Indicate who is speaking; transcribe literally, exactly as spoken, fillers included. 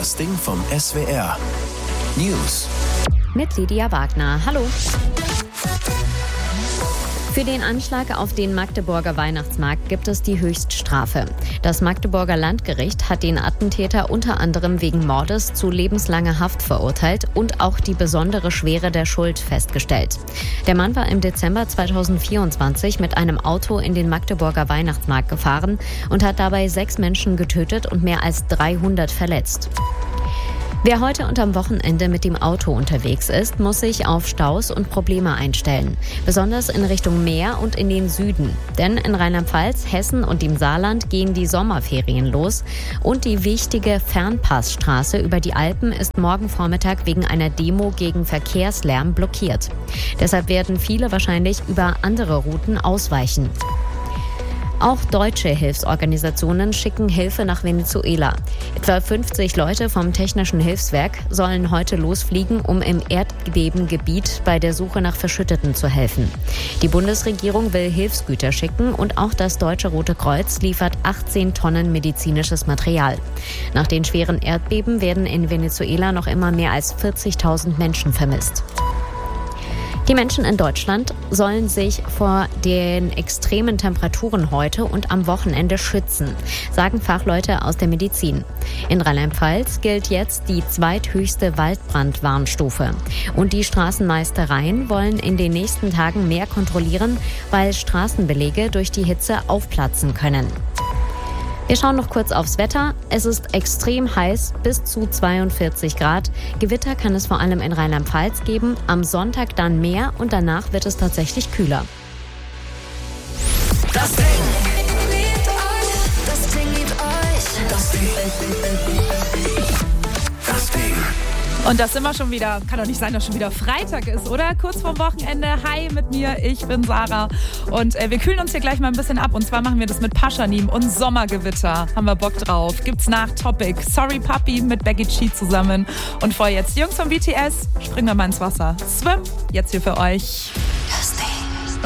Speaker 1: Das Ding vom S W R. News.
Speaker 2: Mit Lydia Wagner. Hallo. Für den Anschlag auf den Magdeburger Weihnachtsmarkt gibt es die Höchststrafe. Das Magdeburger Landgericht hat den Attentäter unter anderem wegen Mordes zu lebenslanger Haft verurteilt und auch die besondere Schwere der Schuld festgestellt. Der Mann war im Dezember zweitausendvierundzwanzig mit einem Auto in den Magdeburger Weihnachtsmarkt gefahren und hat dabei sechs Menschen getötet und mehr als dreihundert verletzt. Wer heute und am Wochenende mit dem Auto unterwegs ist, muss sich auf Staus und Probleme einstellen. Besonders in Richtung Meer und in den Süden. Denn in Rheinland-Pfalz, Hessen und dem Saarland gehen die Sommerferien los. Und die wichtige Fernpassstraße über die Alpen ist morgen Vormittag wegen einer Demo gegen Verkehrslärm blockiert. Deshalb werden viele wahrscheinlich über andere Routen ausweichen. Auch deutsche Hilfsorganisationen schicken Hilfe nach Venezuela. Etwa fünfzig Leute vom Technischen Hilfswerk sollen heute losfliegen, um im Erdbebengebiet bei der Suche nach Verschütteten zu helfen. Die Bundesregierung will Hilfsgüter schicken und auch das Deutsche Rote Kreuz liefert achtzehn Tonnen medizinisches Material. Nach den schweren Erdbeben werden in Venezuela noch immer mehr als vierzigtausend Menschen vermisst. Die Menschen in Deutschland sollen sich vor den extremen Temperaturen heute und am Wochenende schützen, sagen Fachleute aus der Medizin. In Rheinland-Pfalz gilt jetzt die zweithöchste Waldbrandwarnstufe. Und die Straßenmeistereien wollen in den nächsten Tagen mehr kontrollieren, weil Straßenbelege durch die Hitze aufplatzen können. Wir schauen noch kurz aufs Wetter. Es ist extrem heiß, bis zu zweiundvierzig Grad. Gewitter kann es vor allem in Rheinland-Pfalz geben. Am Sonntag dann mehr und danach wird es tatsächlich kühler.
Speaker 3: Das Ding liebt euch. Das Ding liebt euch. Das Ding. Das Ding.
Speaker 4: Und das sind wir schon wieder, kann doch nicht sein, dass schon wieder Freitag ist, oder? Kurz vorm Wochenende. Hi mit mir, ich bin Sarah. Und äh, wir kühlen uns hier gleich mal ein bisschen ab. Und zwar machen wir das mit Paschanim und Sommergewitter. Haben wir Bock drauf. Gibt's nach Topic. Sorry Papi mit Becky G zusammen. Und vorher jetzt die Jungs vom B T S. Springen wir mal ins Wasser. Swim, jetzt hier für euch.